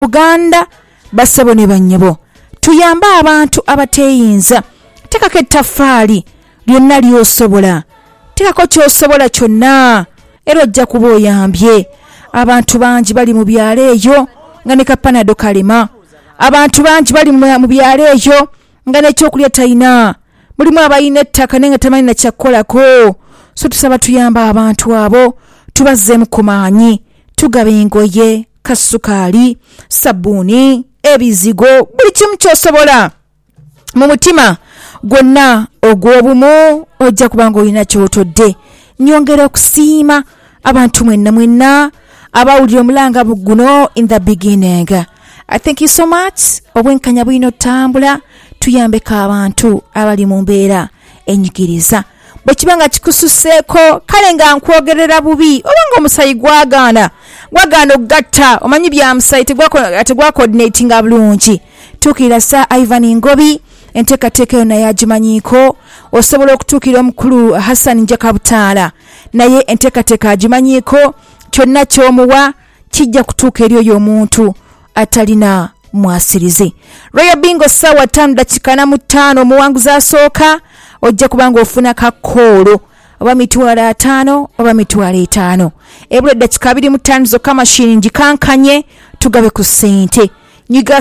Uganda basabo ne bannyabo tuyamba abantu abateeyinza tekako ettaffaali lyonna ly'osobola tekako ky'osobola kyonna era ojja kuba oyambye abantu bangi bali mu byalo eyo nga ne kapanado kalema abantu bangi bali mu byalo eyo nga n'ekyokulya talina mulimu abalina ettaka naye nga tamanyi na kyakkolako so tusaba tuyamba abantu abo tubazzeemu ku maanyi tugaba engoye kasukaali sabbuuni ebizigo buli kimu kyosobola mu mutima gwonna ogw'obumu ojja kubanga olina kyotodde nyongera okusiima abantu mwenna abawulira omulanga guno in the beginning. I thank you so much obwenkanya bwino otambula tuyambeko abantu abali mu mbeera enyigiriza bwe kibanga kikususeeko kale nga nkwogerera bubi obanga omusayi gwagaana okugatta omanyi bya musayi tegwacoordinatinga bulungi tuukirira sa Ivan Ngobi enteekateeka eyo naye agimanyiiko osobola okutuukira omukulu Hassan Njakabutaala naye enteekateeka agimanyiiko kyonna ky'omuwa kijja kutuuka eri oyo omuntu atalina mwasirizi. Royal Bingo ssaawa 5:45 omuwanguzi asooka ojja kubanga ofuna kakoolo oba mitwalo 5 oba mitwalo 5 ebula dakika 25 zokka mashini ngikankanye tugabe ku ssente nyiga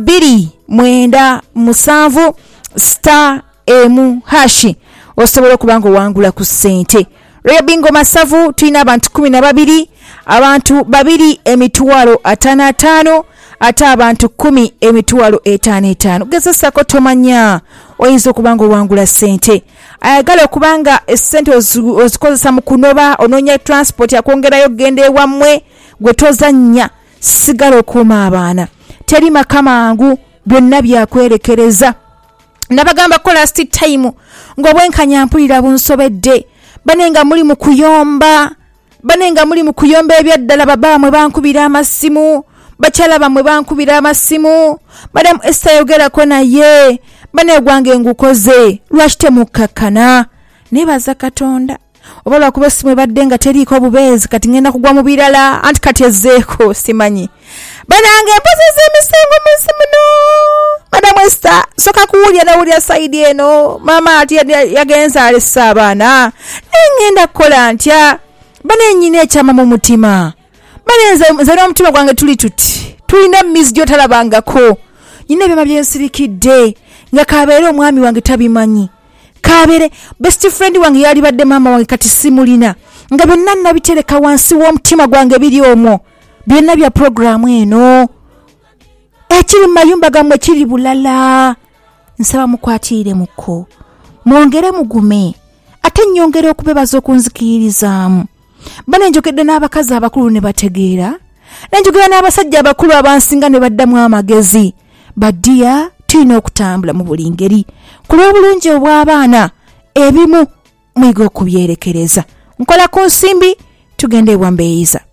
*297 *M# osobola okubanga owangula ku ssente. Royal Bingo Masavu tulina abantu 12 abantu 2 emitwalo 55 ate abantu 10 emitwalo 55 gezesako tomanya oyinza okubanga owangula ssente ayagala okubanga essente ozikozesa mu kunoba onoonya transport yakwongerayo genda ewammwe gwe tozannya sigala okuuma abaana teri maka mangu byonna byakwerekereza nabagamba ko last time ng'obwenkanya mpulira bunsobedde banenga muli mu kuyomba ebyaddala babaamwe bankubira amasimu bakyala bamwe bankubira amasimu Madam Esther yogerako naye banegwange ngukoze lwaki temukkakana nebaza Katonda oba lwakuba essimu ebadde nga teriiko bubeezi kati ngenda kugwa mu birala anti kati ezzeeko simanyi banange empozi z'emisengo mu nsimu no Madam Esther soka kuwulya nawulya sayidi eno maama ati yagenza alessa abaana nengenda kukola ntya banenyina ekyama mu mutima banenze n'omutima gwange tuli tuti tulina mizi gyotalabangako nyina ebyama byensirikidde nga kabeere omwami wange tabimanyi kabeere best friend wange yali badde maama wange kati simulina nga byonna nabitereka wansi w'omutima gwange biri omwo byonna bya programu eno ekiri mu mayumba gammwe kiri bulala nsaba mukwatiire muko mwongere mugume ate nnyongere okubebaza okunzikirizaamu bane njogedde n'abakazi abakulu ne bategeera nenjogera n'abasajja abakulu abansinga ne baddamu amagezi baddiya tulina okutambula mu buli ngeri ku lw'obulungi obw'abaana ebimu mwiga okubyerekereza nkola ku nsimbi tugende ewambeeyiza